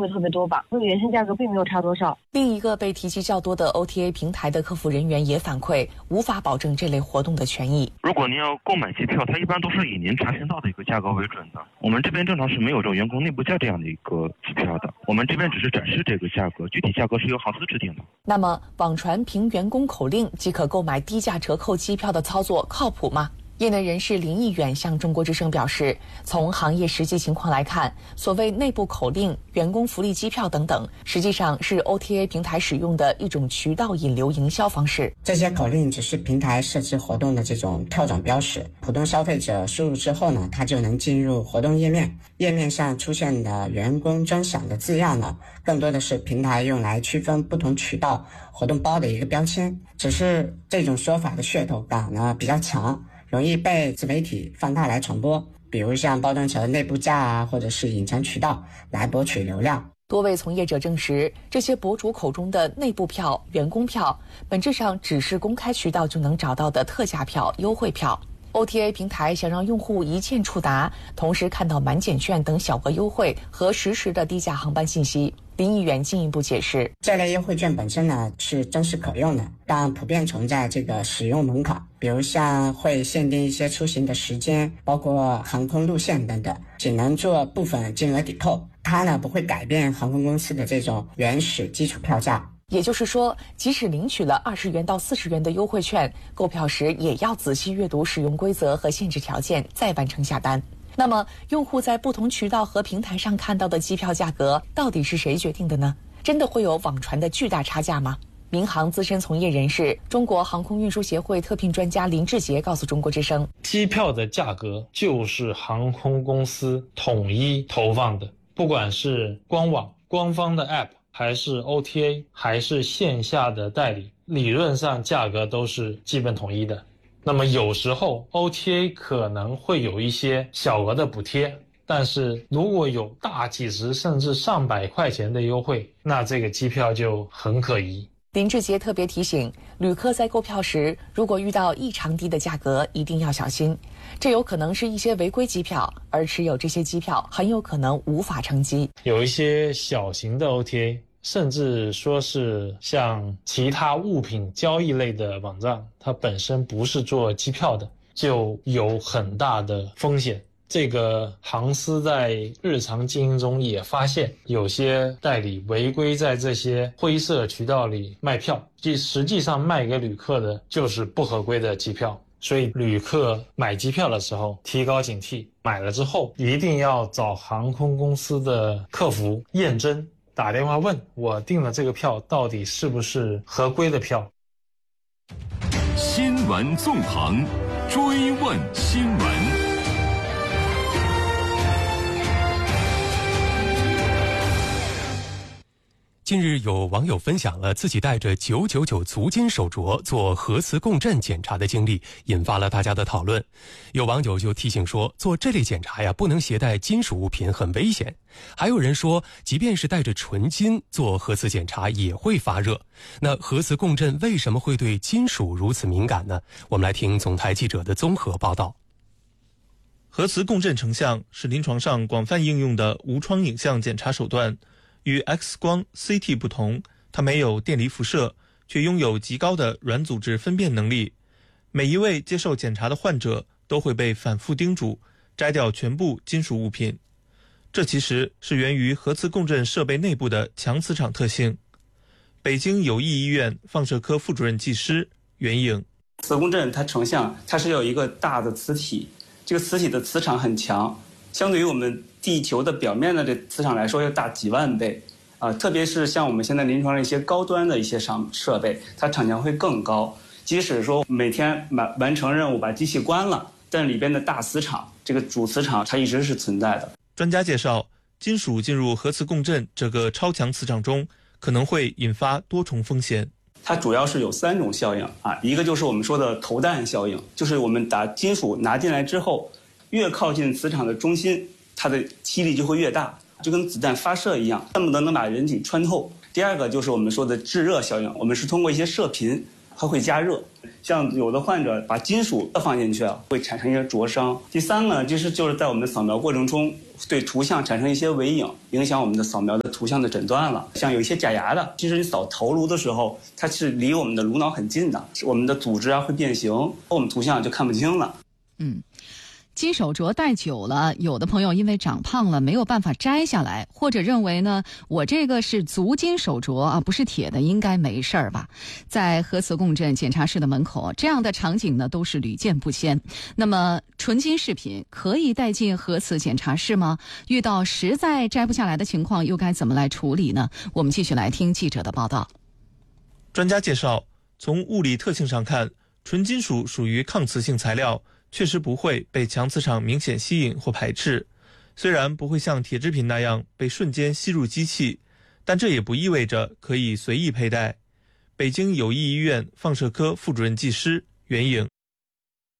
会特别多吧，和原先价格并没有差多少。 另一个被提及较多的 OTA 平台的客服人员也反馈，无法保证这类活动的权益。 如果您要购买机票，它一般都是以您查询到的一个价格为准的。我们这边正常是没有这种员工内部价这样的一个机票的，我们这边只是展示这个价格，具体价格是由航司制定的。 那么，网传凭员工口令即可购买低价折扣机票的操作靠谱吗？业内人士林毅远向中国之声表示，从行业实际情况来看，所谓内部口令、员工福利机票等等，实际上是 OTA 平台使用的一种渠道引流营销方式。 这些口令只是平台设置活动的这种跳转标识，普通消费者输入之后呢，他就能进入活动页面。页面上出现的员工专享的字样呢，更多的是平台用来区分不同渠道活动包的一个标签。只是这种说法的噱头感呢比较强，容易被自媒体放大来传播，比如像包装成内部价啊，或者是隐藏渠道来博取流量。 多位从业者证实，这些博主口中的内部票、员工票，本质上只是公开渠道就能找到的特价票、优惠票。OTA 平台想让用户一键触达，同时看到满减券等小额优惠和实时的低价航班信息。林毅远进一步解释， 这类优惠券本身呢是真实可用的，但普遍存在这个使用门槛，比如像会限定一些出行的时间，包括航空路线等等，只能做部分金额抵扣，它呢不会改变航空公司的这种原始基础票价。 也就是说，即使领取了20元到40元的优惠券，购票时也要仔细阅读使用规则和限制条件，再完成下单。那么，用户在不同渠道和平台上看到的机票价格，到底是谁决定的呢？真的会有网传的巨大差价吗？民航资深从业人士、中国航空运输协会特聘专家林志杰告诉中国之声， 机票的价格就是航空公司统一投放的，不管是官网、官方的 App，还是 OTA， 还是线下的代理，理论上价格都是基本统一的。那么有时候 OTA 可能会有一些小额的补贴，但是如果有大几十甚至上百块钱的优惠，那这个机票就很可疑。 林志杰特别提醒，旅客在购票时，如果遇到异常低的价格，一定要小心，这有可能是一些违规机票，而持有这些机票很有可能无法乘机。 有一些小型的 OTA， 甚至说是像其他物品交易类的网站，它本身不是做机票的，就有很大的风险。这个航司在日常经营中也发现，有些代理违规在这些灰色渠道里卖票，即实际上卖给旅客的就是不合规的机票。所以旅客买机票的时候提高警惕，买了之后一定要找航空公司的客服验真，打电话问我订了这个票到底是不是合规的票。 新闻纵横，追问新闻。 近日有网友分享了自己带着999足金手镯做核磁共振检查的经历，引发了大家的讨论。有网友就提醒说，做这类检查呀，不能携带金属物品，很危险。还有人说，即便是带着纯金做核磁检查也会发热。那核磁共振为什么会对金属如此敏感呢？我们来听总台记者的综合报道。 核磁共振成像是临床上广泛应用的无创影像检查手段。与 X 光 CT 不同，它没有电离辐射，却拥有极高的软组织分辨能力。每一位接受检查的患者都会被反复叮嘱摘掉全部金属物品，这其实是源于核磁共振设备内部的强磁场特性。北京友谊医院放射科副主任技师袁颖， 磁共振它成像，它是有一个大的磁体，这个磁体的磁场很强，相对于我们地球的表面的这磁场来说要大几万倍特别是像我们现在临床的一些高端的一些设备，它场强会更高。即使说每天完成任务把机器关了，但里边的大磁场，这个主磁场它一直是存在的。 专家介绍，金属进入核磁共振这个超强磁场中，可能会引发多重风险。 它主要是有3种效应一个就是我们说的投弹效应，就是我们把金属拿进来之后，越靠近磁场的中心，它的吸力就会越大，就跟子弹发射一样，恨不得能把人体穿透。第二个就是我们说的制热效应，我们是通过一些射频还会加热。像有的患者把金属放进去会产生一些灼伤。第三个呢，就是在我们的扫描过程中对图像产生一些微影，影响我们的扫描的图像的诊断了。像有一些假牙的，其实你扫头颅的时候，它是离我们的颅脑很近的，我们的组织会变形，我们图像就看不清了。 金手镯戴久了，有的朋友因为长胖了没有办法摘下来，或者认为呢，我这个是足金手镯啊，不是铁的，应该没事儿吧。在核磁共振检查室的门口，这样的场景呢都是屡见不鲜。那么纯金饰品可以带进核磁检查室吗？遇到实在摘不下来的情况，又该怎么来处理呢？我们继续来听记者的报道。 专家介绍，从物理特性上看，纯金属属于抗磁性材料，确实不会被强磁场明显吸引或排斥。虽然不会像铁制品那样被瞬间吸入机器，但这也不意味着可以随意佩戴。北京友谊医院放射科副主任技师袁颖